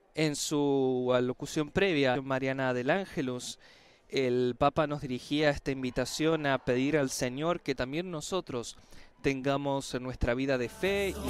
En su alocución previa, Mariana del Ángelus, el Papa nos dirigía esta invitación a pedir al Señor que también nosotros tengamos nuestra vida de fe